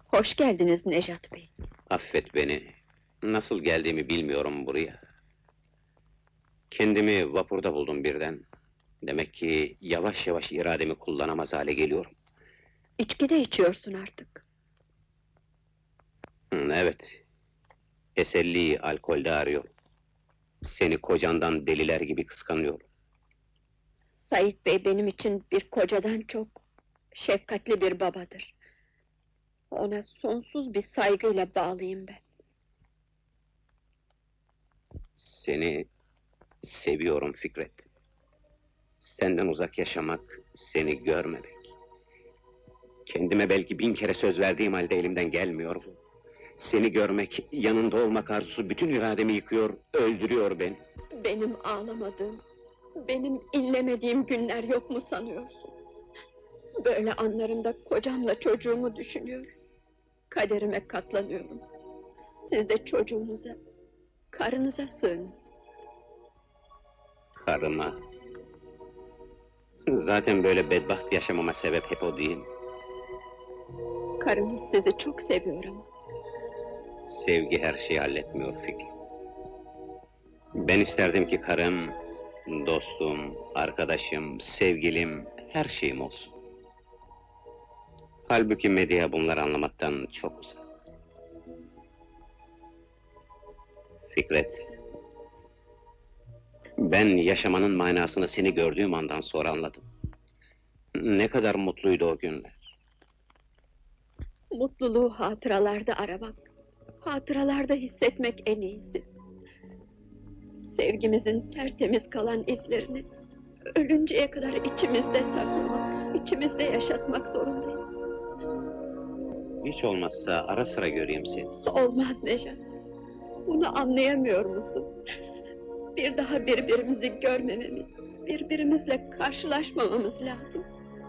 Hoş geldiniz Nejat Bey. Affet beni. Nasıl geldiğimi bilmiyorum buraya. Kendimi vapurda buldum birden. Demek ki yavaş yavaş irademi kullanamaz hale geliyorum. İçki de içiyorsun artık. Evet. Teselliyi alkolde arıyorum. Seni kocandan deliler gibi kıskanıyorum. Sait Bey benim için bir kocadan çok şefkatli bir babadır. Ona sonsuz bir saygıyla bağlıyım ben. Seni seviyorum Fikret. Senden uzak yaşamak, seni görmemek. Kendime belki 1000 kere söz verdiğim halde elimden gelmiyor bu. Seni görmek, yanında olmak arzusu bütün irademi yıkıyor, öldürüyor beni. Benim ağlamadığım, benim inlemediğim günler yok mu sanıyorsun? Böyle anlarımda kocamla çocuğumu düşünüyorum. Kaderime katlanıyorum. Siz de çocuğunuza, karınıza sığının. Karıma. Zaten böyle bedbaht yaşamama sebep hep o değil mi? Karınız sizi çok seviyor ama. Sevgi her şeyi halletmiyor Fikri. Ben isterdim ki karım, dostum, arkadaşım, sevgilim, her şeyim olsun. Halbuki medya bunları anlamaktan çok uzak. Fikret, ben yaşamanın manasını seni gördüğüm andan sonra anladım. Ne kadar mutluydu o günler. Mutluluğu hatıralarda aramak, hatıralarda hissetmek en iyisi. Sevgimizin tertemiz kalan izlerini ölünceye kadar içimizde saklamak, içimizde yaşatmak zorundayız. Hiç olmazsa ara sıra göreyim seni. Olmaz Nejat. Bunu anlayamıyor musun? Bir daha birbirimizi görmememiz, birbirimizle karşılaşmamamız lazım.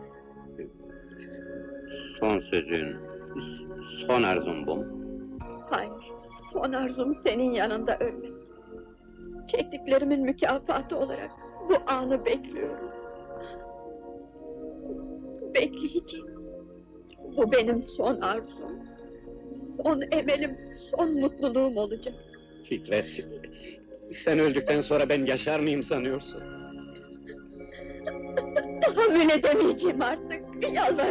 Son sözün, son arzun bu mu? Hayır, son arzum senin yanında ölmek. Çektiklerimin mükafatı olarak bu anı bekliyorum. Bekleyeceğim. Bu benim son arzum, son emelim, son mutluluğum olacak. Fikret, sen öldükten sonra ben yaşar mıyım sanıyorsun? Tahammül edemeyeceğim artık, yalvarırım.